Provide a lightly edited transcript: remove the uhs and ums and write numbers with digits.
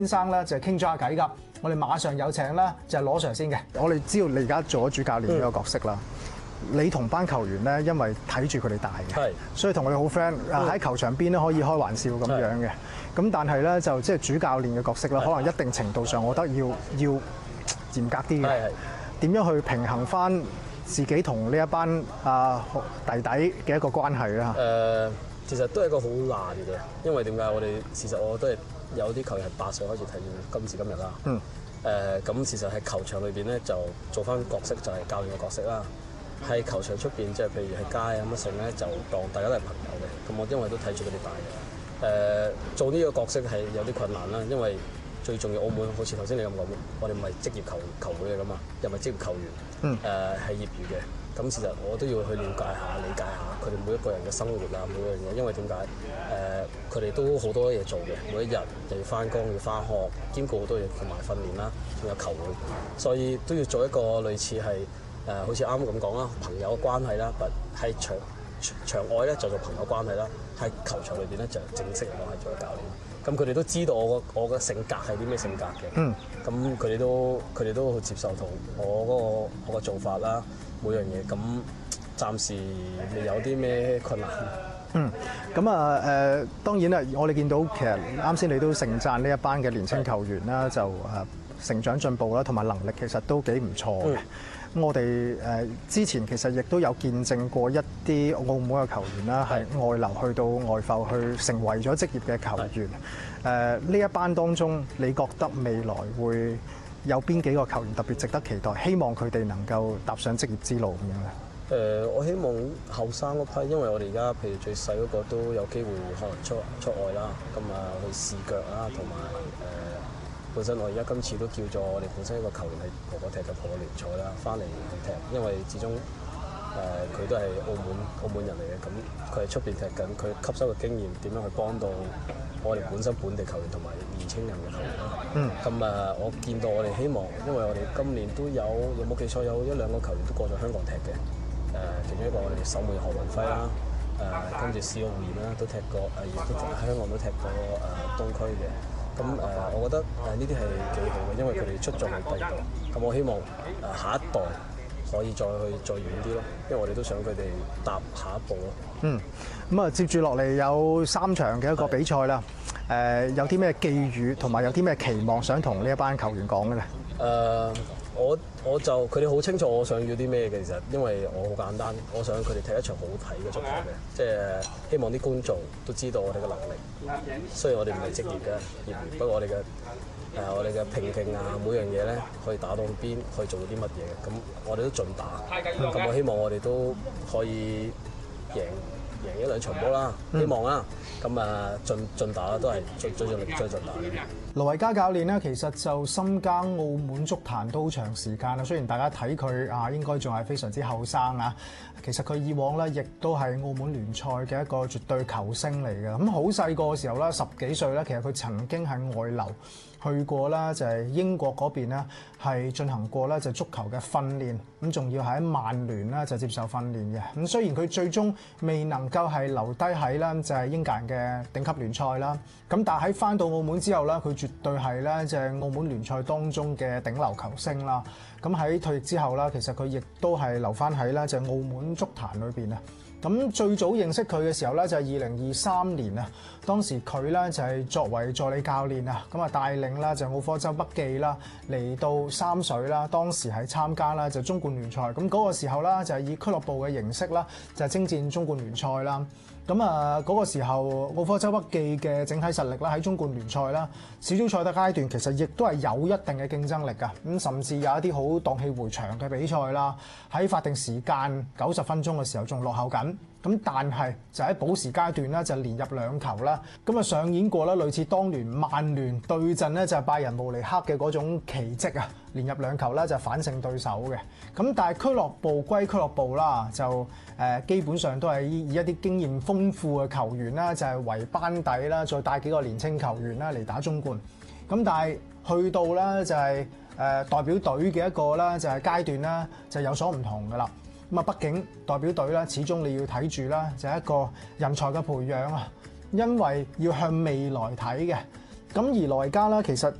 先生咧就傾咗下偈㗎，我哋馬上有請啦，就係羅 Sir 先嘅。我哋知道你而家做咗主教練呢個角色啦，你同班球員咧，因為睇住佢哋大嘅，所以同佢哋好 friend，喺球場邊咧可以開玩笑咁樣嘅。咁但係咧就即係主教練嘅角色啦，可能一定程度上，我覺得要嚴格啲嘅。點樣去平衡翻自己同呢一班弟弟嘅一個關係咧？ 其實都係一個好難嘅，因為點解事實我都係有啲球員係8歲開始睇住今時今日啦。咁其實喺球場裏邊咧就做翻角色就係教練嘅角色啦。喺球場出邊即係譬如喺街啊乜剩咧就當大家都係朋友嘅。咁我因為都睇住佢哋大嘅。做呢個角色係有啲困難啦，因為最重要澳門好似頭先你咁講，我哋唔係職業球會嚟噶嘛，又唔係職業球員，係業餘嘅。咁其實我都要去了解下、理解下佢哋每一個人嘅生活啊，每樣嘢。因為點解？佢哋都好多嘢做嘅，每一日又要翻工、要翻學，兼顧好多嘢同埋訓練啦，仲有球會，所以都要做一個類似係好似啱啱咁講啦，朋友關係啦，喺場外咧就做朋友關係啦，喺球場裏邊咧就正式嚟講係做教練。咁佢哋都知道我嘅性格係啲咩性格嘅，咁佢哋都好接受同我個做法啦。每樣嘢咁，暫時未有啲咩困難。 咁當然啦，我哋見到其實啱先你都盛讚呢一班嘅年輕球員啦，就成長進步啦，同埋能力其實都幾唔錯嘅。咁我哋之前其實亦都有見證過一啲澳門嘅球員啦，係外流去到外埠去成為咗職業嘅球員。呢一班當中，你覺得未來會有邊幾個球員特別值得期待？希望佢哋能夠踏上職業之路咁樣咧。 我希望後生嗰批，因為我哋而家譬如最細嗰個都有機會可能出外啦，咁去試腳啦，同埋本身我而家今次都叫咗我哋本身一個球員係哥哥踢嘅葡國聯賽啦，翻嚟去踢，因為始終佢都係澳門人嚟嘅，咁佢喺出邊踢緊，佢吸收嘅經驗點樣去幫到我哋本身本地球員同埋年青人嘅球員啦。咁我見到我哋希望，因為我哋今年都有冇記錯有1-2個球員都過咗香港踢嘅。其中一個我哋守門何文輝啦，跟住史奧胡言啦，都踢過，亦都喺香港都踢過東區嘅。咁我覺得呢啲係幾好嘅，因為佢哋出咗去第二度。咁我希望下一代可以再遠啲咯，因為我哋都想佢哋踏下一步咯。 咁接住落嚟有3場嘅一個比賽啦。有啲咩寄語同埋有啲咩期望想同呢一班球員講嘅咧？ 我就佢哋好清楚我想要啲咩嘅，其實因為我好簡單，我想佢哋踢一場好睇嘅足球嘅，即係希望啲觀眾都知道我哋嘅能力。雖然我哋唔係職業嘅業餘，不過我哋嘅拼勁啊，每樣嘢咧可以打到邊，可以做到啲乜嘢嘅，咁我哋都盡打。咁我希望我哋都可以贏1-2場波啦，希望啦。咁盡打啦，都係最盡力最盡打嘅。 盧維嘉教練咧，其實就深耕澳門足壇都好長時間啦。雖然大家睇佢應該仲係非常之後生啊，其實佢以往咧亦都係澳門聯賽嘅一個絕對球星嚟嘅。咁好細個嘅時候咧，10幾歲咧，其實佢曾經係外流去過啦，就係英國嗰邊咧係進行過咧就足球嘅訓練，咁仲要喺曼聯咧就接受訓練嘅。咁雖然佢最終未能夠係留低喺啦就係英格蘭嘅頂級聯賽啦，咁但係喺翻到澳門之後咧，佢絕對係咧就係澳門聯賽當中嘅頂流球星啦。咁喺退役之後啦，其實佢亦都係留翻喺咧就係澳門足壇裏邊啊。咁最早認識佢嘅時候咧，就係2023年啊。當時佢咧就係作為助理教練啊，咁啊帶領啦就奧科州北記啦嚟到三水啦。當時係參加啦就中冠聯賽。咁嗰個時候啦就係以俱樂部嘅形式啦，就係征戰中冠聯賽啦。咁嗰個時候奧科州北記嘅整體實力啦喺中冠聯賽啦，小組賽嘅階段其實亦都係有一定嘅競爭力㗎。咁甚至有一啲好蕩氣迴腸嘅比賽啦，喺法定時間90分鐘嘅時候仲落後緊。咁但係就喺補時階段咧，就連入2球啦。咁啊上演過啦，類似當年曼聯對陣咧就係拜仁慕尼黑嘅嗰種奇蹟啊！連入2球咧就反勝對手嘅。咁但係俱樂部歸俱樂部啦，就基本上都係以一啲經驗豐富嘅球員啦，就係為班底啦，再帶幾個年青球員啦嚟打中冠。咁但係去到咧就係代表隊嘅一個啦，就係階段啦，就有所唔同噶啦。咁啊，畢竟代表隊咧，始終你要睇住啦，就係一個人才嘅培養啊。因為要向未來睇嘅， 咁而來家啦，其實